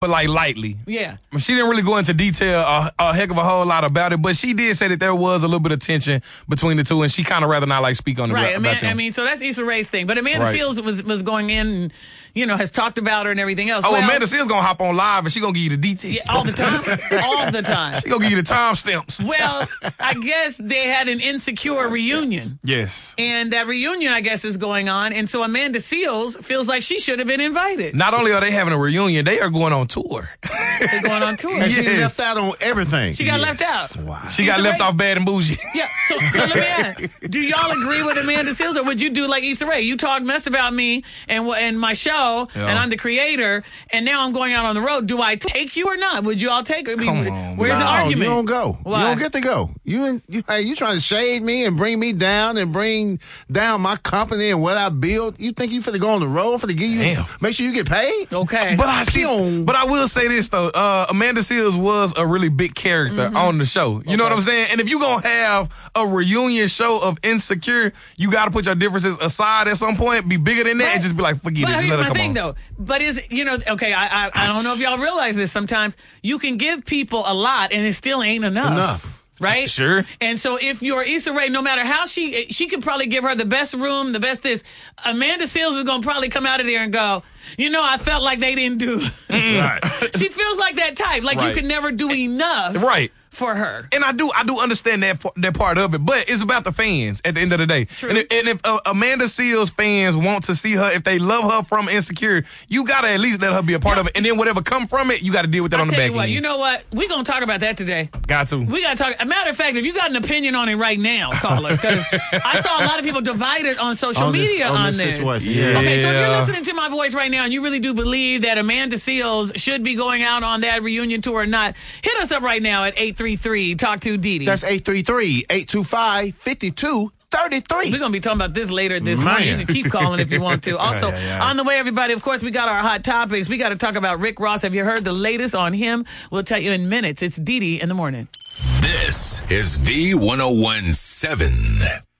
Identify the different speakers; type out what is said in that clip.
Speaker 1: but like lightly.
Speaker 2: Yeah.
Speaker 1: She didn't really go into detail a heck of a whole lot about it, but she did say that there was a little bit of tension between the two, and she kind of rather not like speak on it.
Speaker 2: Right.
Speaker 1: I
Speaker 2: mean, so that's Issa Rae's thing. But Amanda Seales was going in and, has talked about her and everything else.
Speaker 1: Oh, Amanda Seales going to hop on live and she going to give you the details.
Speaker 2: Yeah, all the time. All the time.
Speaker 1: She going to give you the timestamps.
Speaker 2: Well, I guess they had an Insecure reunion.
Speaker 1: Yes.
Speaker 2: And that reunion, I guess, is going on. And so Amanda Seales feels like she should have been invited.
Speaker 1: Not only are they having a reunion, they are going on tour.
Speaker 2: They're going on tour.
Speaker 3: And she left out on everything.
Speaker 2: She got left out.
Speaker 3: Wow.
Speaker 1: She got left off Bad and Bougie.
Speaker 2: Yeah. So let me ask, do y'all agree with Amanda Seales, or would you do like Issa Rae? You talk mess about me and my show, and I'm the creator, and now I'm going out on the road. Do I take you or not? Would you all take her? I mean,
Speaker 1: Come on,
Speaker 2: where's the argument?
Speaker 3: You don't go.
Speaker 2: Why?
Speaker 3: You don't get to go. You trying to shade me and bring me down and bring down my company and what I build. You think you finna go on the road? Finna give you?
Speaker 1: Damn.
Speaker 3: Make sure you get paid.
Speaker 2: Okay.
Speaker 1: But I will say this though, Amanda Seales was a really big character on the show. You know what I'm saying? And if you gonna have a reunion show of Insecure, you got to put your differences aside at some point. Be bigger than that, and just be like, forget it. Just
Speaker 2: Here's
Speaker 1: let her
Speaker 2: my
Speaker 1: come
Speaker 2: thing,
Speaker 1: on.
Speaker 2: though. But okay, I don't know if y'all realize this. Sometimes you can give people a lot, and it still ain't enough. Right?
Speaker 1: Sure.
Speaker 2: And so if you're Issa Rae, no matter how she could probably give her the best room, the best this, Amanda Seales is going to probably come out of there and go, I felt like they didn't do.
Speaker 1: Right.
Speaker 2: She feels like that type. Like you can never do enough.
Speaker 1: Right.
Speaker 2: For her.
Speaker 1: And I do understand that part of it, but it's about the fans at the end of the day.
Speaker 2: True.
Speaker 1: And if Amanda Seales fans want to see her, if they love her from Insecure, you got to at least let her be a part of it. And then whatever come from it, you got to deal with that on the back end.
Speaker 2: You know what? We're going to talk about that today.
Speaker 1: Got to.
Speaker 2: We got to talk. A matter of fact, if you got an opinion on it right now, call us. Because I saw a lot of people divided on social media on this.
Speaker 3: Situation.
Speaker 1: Yeah.
Speaker 2: Okay, so if you're listening to my voice right now and you really do believe that Amanda Seales should be going out on that reunion tour or not, hit us up right now at 833-TALK to Didi.
Speaker 3: That's 833-825-5233.
Speaker 2: We're going to be talking about this later this morning. You can keep calling if you want to. Also, on the way, everybody, of course, we got our hot topics. We got to talk about Rick Ross. Have you heard the latest on him? We'll tell you in minutes. It's Didi in the morning.
Speaker 4: This is V1017.